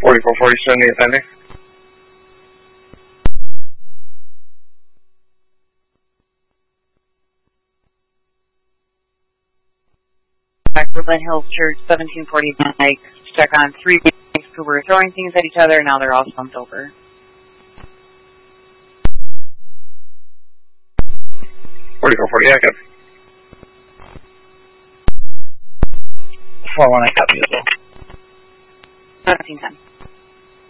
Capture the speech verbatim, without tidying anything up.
forty-four forty-seven, the appendix. Back Woodland Hills Church, seventeen forty Mike. Check on three guys who were throwing things at each other. Now they're all slumped over. forty-four forty, active. four one, I copy as well. seventeen ten.